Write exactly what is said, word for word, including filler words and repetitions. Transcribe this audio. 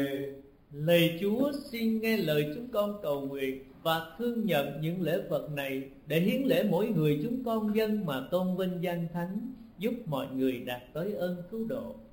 Lạy Chúa, xin nghe lời chúng con cầu nguyện và thương nhận những lễ vật này để hiến lễ mỗi người chúng con dân mà tôn vinh danh Thánh, giúp mọi người đạt tới ơn cứu độ.